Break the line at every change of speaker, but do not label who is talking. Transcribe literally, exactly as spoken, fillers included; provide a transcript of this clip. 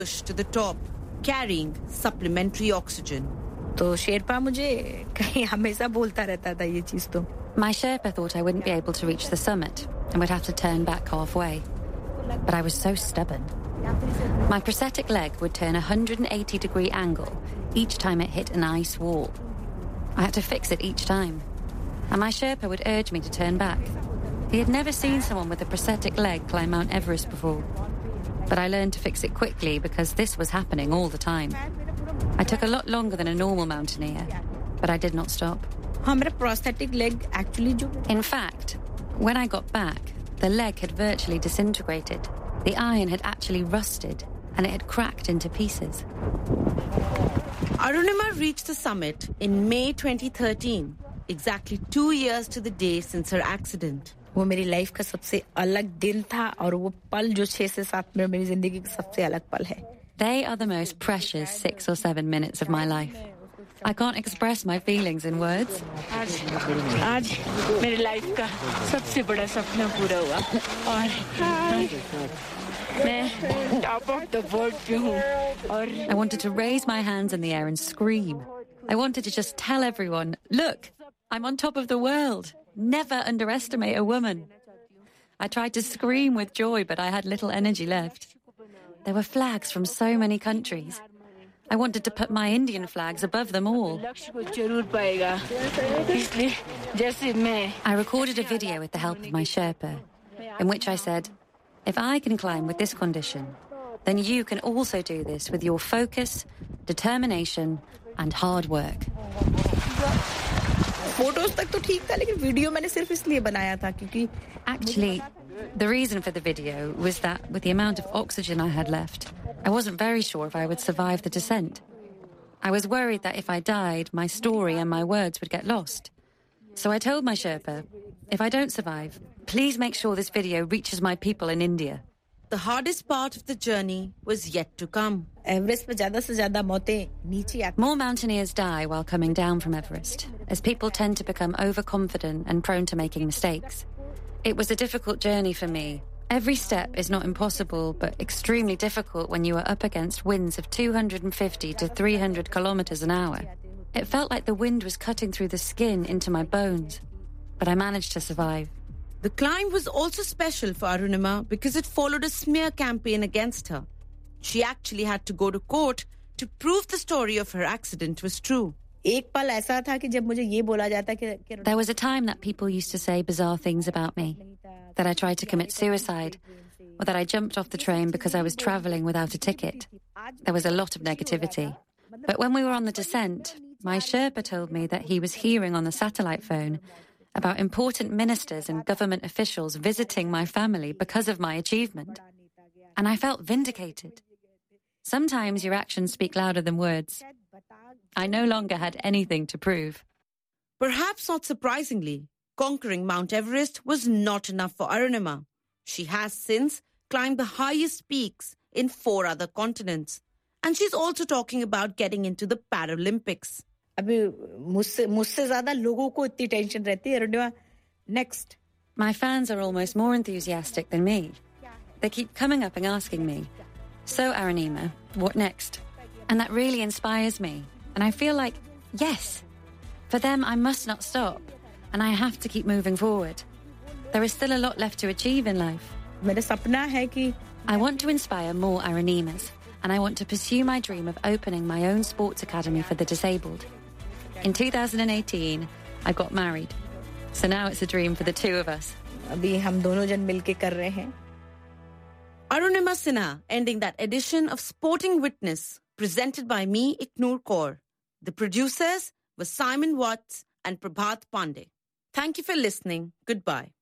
pushed to the top, carrying supplementary oxygen.
तो शेरपा मुझे कहीं हमेशा बोलता रहता था ये चीज तो.
My Sherpa thought I wouldn't be able to reach the summit and would have to turn back halfway. But I was so stubborn. My prosthetic leg would turn a one hundred eighty degree angle each time it hit an ice wall. I had to fix it each time. And my Sherpa would urge me to turn back. He had never seen someone with a prosthetic leg climb Mount Everest before. But I learned to fix it quickly because this was happening all the time. I took a lot longer than a normal mountaineer, but I did not stop.
हाँ मेरा prosthetic leg actually जो.
In fact, when I got back, the leg had virtually disintegrated. The iron had actually rusted and it had cracked into pieces.
Arunima reached the summit in May twenty thirteen, exactly two years to the day since her accident.
वो मेरी life का सबसे अलग दिन था और वो पल जो छह से सात मिनट मेरी जिंदगी का सबसे अलग पल है.
They are the most precious six or seven minutes of my life. I can't express my feelings in words.
आज आज मेरी लाइफ का सबसे बड़ा सपना पूरा हुआ और मैं टॉप ऑफ द वर्ल्ड पे हूँ और
I wanted to raise my hands in the air and scream. I wanted to just tell everyone, look, I'm on top of the world. Never underestimate a woman. I tried to scream with joy, but I had little energy left. There were flags from so many countries. I wanted to put my Indian flags above them all. I recorded a video with the help of my Sherpa, in which I said, if I can climb with this condition, then you can also do this with your focus, determination, and hard work.
Photos तक तो ठीक था लेकिन video मैंने सिर्फ इसलिए बनाया था क्योंकि
Actually, the reason for the video was that with the amount of oxygen I had left, I wasn't very sure if I would survive the descent. I was worried that if I died, my story and my words would get lost. So I told my Sherpa, if I don't survive, please make sure this video reaches my people in India.
The hardest part of the journey was yet to come.
Everest पे ज्यादा से ज्यादा मौतें नीचे आती.
More mountaineers die while coming down from Everest, as people tend to become overconfident and prone to making mistakes. It was a difficult journey for me. Every step is not impossible, but extremely difficult when you are up against winds of two hundred fifty to three hundred kilometers an hour. It felt like the wind was cutting through the skin into my bones, but I managed to survive.
The climb was also special for Arunima because it followed a smear campaign against her. She actually had to go to court to prove the story of her accident was true.
एक पल ऐसा था कि जब मुझे ये बोला जाता कि
There was a time that people used to say bizarre things about me, that I tried to commit suicide, or that I jumped off the train because I was traveling without a ticket. There was a lot of negativity. But when we were on the descent, my Sherpa told me that he was hearing on the satellite phone about important ministers and government officials visiting my family because of my achievement. And I felt vindicated. Sometimes your actions speak louder than words. I no longer had anything to prove.
Perhaps not surprisingly, conquering Mount Everest was not enough for Arunima. She has since climbed the highest peaks in four other continents. And she's also talking about getting into the Paralympics.
अभी मुझसे मुझसे ज़्यादा लोगों को इतनी tension रहती है Arunima. Next.
My fans are almost more enthusiastic than me. They keep coming up and asking me, so Arunima, what next? And that really inspires me. And I feel like, yes, for them I must not stop. And I have to keep moving forward. There is still a lot left to achieve in life.
मेरा सपना है कि
I want to inspire more Arunimas. And I want to pursue my dream of opening my own sports academy for the disabled. In two thousand eighteen, I got married. So now it's a dream for the two of us.
अभी हम दोनों जन मिलके कर रहे हैं.
Arunima Sinha ending that edition of Sporting Witness presented by me, Iknoor Kaur. The producers were Simon Watts and Prabhat Pandey. Thank you for listening. Goodbye.